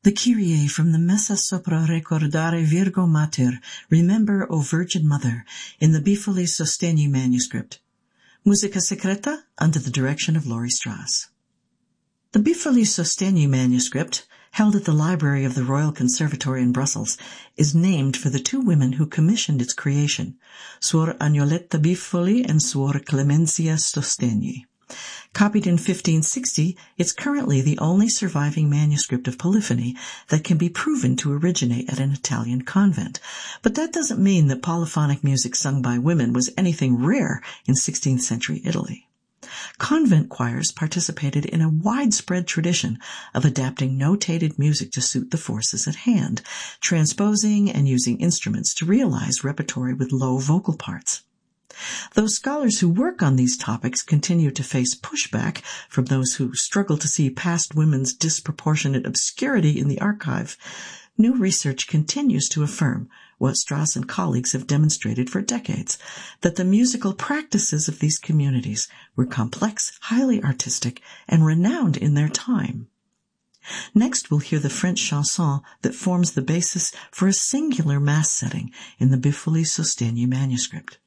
The Kyrie from the Messa sopra Recordare Virgo Mater, Remember, O Virgin Mother, in the Bifoli Sostegni manuscript. Musica Secreta, under the direction of Laurie Strauss. The Bifoli Sostegni manuscript, held at the Library of the Royal Conservatory in Brussels, is named for the two women who commissioned its creation, Suor Agnoletta Bifoli and Suor Clemenzia Sostegni. Copied in 1560, it's currently the only surviving manuscript of polyphony that can be proven to originate at an Italian convent. But that doesn't mean that polyphonic music sung by women was anything rare in 16th century Italy. Convent choirs participated in a widespread tradition of adapting notated music to suit the forces at hand, transposing and using instruments to realize repertory with low vocal parts. Though scholars who work on these topics continue to face pushback from those who struggle to see past women's disproportionate obscurity in the archive, new research continues to affirm what Strauss and colleagues have demonstrated for decades, that the musical practices of these communities were complex, highly artistic, and renowned in their time. Next, we'll hear the French chanson that forms the basis for a singular mass setting in the Bifoli Sostegni manuscript.